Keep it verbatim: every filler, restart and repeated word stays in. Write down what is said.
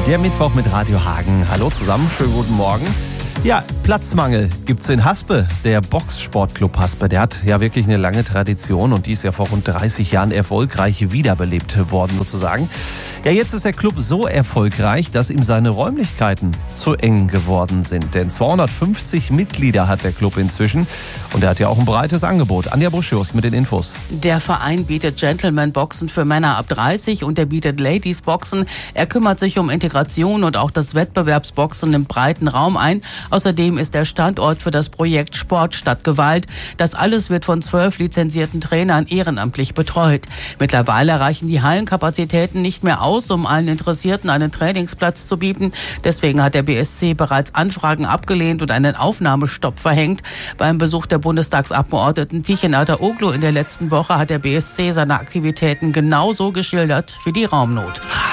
Der Mittwoch mit Radio Hagen. Hallo zusammen, schönen guten Morgen. Ja, Platzmangel gibt's in Haspe. Der Boxsportclub Haspe, der hat ja wirklich eine lange Tradition und die ist ja vor rund dreißig Jahren erfolgreich wiederbelebt worden sozusagen. Ja, jetzt ist der Club so erfolgreich, dass ihm seine Räumlichkeiten zu eng geworden sind. Denn zweihundertfünfzig Mitglieder hat der Club inzwischen und er hat ja auch ein breites Angebot. Anja Buschius mit den Infos. Der Verein bietet Gentleman-Boxen für Männer ab dreißig und er bietet Ladies-Boxen. Er kümmert sich um Integration und auch das Wettbewerbsboxen im breiten Raum ein. Außerdem ist der Standort für das Projekt Sport statt Gewalt. Das alles wird von zwölf lizenzierten Trainern ehrenamtlich betreut. Mittlerweile reichen die Hallenkapazitäten nicht mehr aus, um allen Interessierten einen Trainingsplatz zu bieten. Deswegen hat der B S C bereits Anfragen abgelehnt und einen Aufnahmestopp verhängt. Beim Besuch der Bundestagsabgeordneten Tichen Ataoglu in der letzten Woche hat der B S C seine Aktivitäten genauso geschildert wie die Raumnot.